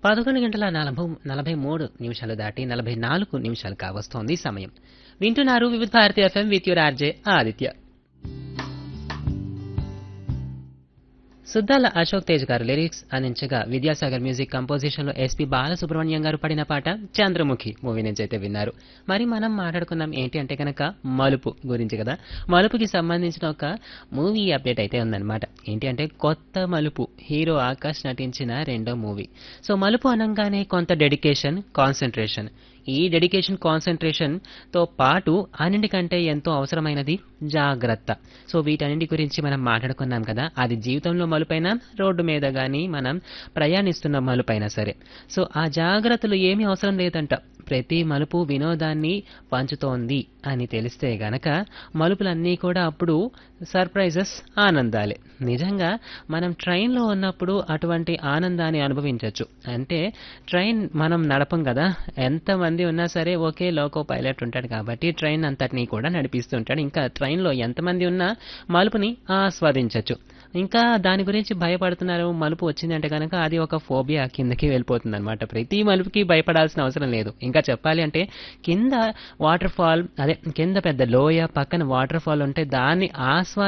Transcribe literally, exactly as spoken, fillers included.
పదకొండు గంటల నలభై నలభై మూడు నిమిషాలు దాటి నలభై నాలుగు నిమిషాలు కావస్తోంది సమయం. వింటున్నారు వివిధ Bharati FM with your RJ Aditya. Suddala Ashok Tej గారు లిరిక్స్ అందించగా విద్యాసాగర్ మ్యూజిక్ కంపోజిషన్ లో ఎస్పీ బాలసుబ్రహ్మణ్యం గారు పడిన పాట చంద్రముఖి మూవీ నుంచి అయితే విన్నారు. మరి మనం మాట్లాడుకుందాం ఏంటి అంటే కనుక మలుపు గురించి కదా. మలుపుకి సంబంధించిన ఒక మూవీ అప్డేట్ అయితే ఉందన్నమాట. ఏంటి అంటే కొత్త మలుపు, హీరో ఆకాష్ నటించిన రెండో మూవీ. సో మలుపు అనగానే కొంత డెడికేషన్, కాన్సన్ట్రేషన్. ఈ డెడికేషన్ కాన్సన్ట్రేషన్ తో పాటు అన్నింటికంటే ఎంతో అవసరమైనది జాగ్రత్త. సో వీటన్నింటి గురించి మనం మాట్లాడుకున్నాం కదా. అది జీవితంలో మలుపైనా, రోడ్డు మీద కానీ మనం ప్రయాణిస్తున్న మలుపైనా సరే. సో ఆ జాగ్రత్తలు ఏమీ అవసరం లేదంట. ప్రతి మలుపు వినోదాన్ని పంచుతోంది అని తెలిస్తే గనక మలుపులన్నీ కూడా అప్పుడు సర్ప్రైజెస్, ఆనందాలే. నిజంగా మనం ట్రైన్లో ఉన్నప్పుడు అటువంటి ఆనందాన్ని అనుభవించవచ్చు. అంటే ట్రైన్ మనం నడపం కదా, ఎంతమంది ఉన్నా సరే ఒకే లోకో పైలట్ ఉంటాడు కాబట్టి ట్రైన్ అంతటినీ కూడా నడిపిస్తుంటాడు. ఇంకా ట్రైన్లో ఎంతమంది ఉన్నా మలుపుని ఆస్వాదించవచ్చు. ఇంకా దాని గురించి భయపడుతున్నారు, మలుపు వచ్చిందంటే కనుక అది ఒక ఫోబియా కిందకి వెళ్ళిపోతుంది అనమాట. ప్రతి మలుపుకి భయపడాల్సిన అవసరం లేదు. ఇంకా చెప్పాలి అంటే కింద వాటర్ ఫాల్, అదే కింద పెద్ద లోయ, పక్కన వాటర్ ఫాల్ ఉంటే దాన్ని ఆస్వాది